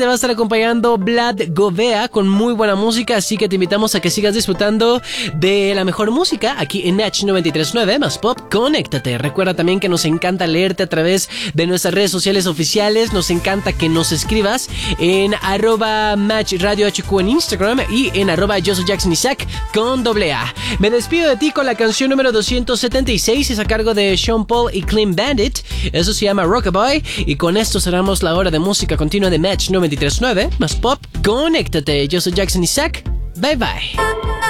Te va a estar acompañando Vlad Govea con muy buena música, así que te invitamos a que sigas disfrutando de la mejor música aquí en Natch 93.9 más Pop. Conéctate. Recuerda también que nos encanta leerte a través de nuestras redes sociales oficiales. Nos encanta que nos escribas en @MatchRadioHQ en Instagram y en @YoSoyJacksonIsaac con AA. Me despido de ti con la canción número 276, es a cargo de Sean Paul y Clean Bandit. Eso se llama Rockabye, y con esto cerramos la hora de música continua de Match 93.9 más Pop. Conéctate. Yo soy Jackson Isaac. Bye bye.